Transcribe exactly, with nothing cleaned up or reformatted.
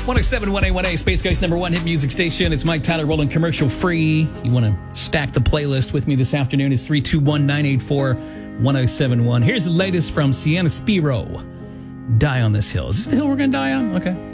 one oh seven point one A one A, Space Ghost number one hit music station. It's Mike Tyler rolling commercial free. You want to stack the playlist with me this afternoon? It's three two one, nine eight four, one oh seven one. Here's the latest from Sienna Spiro. Die on This Hill. Is this the hill we're going to die on? Okay.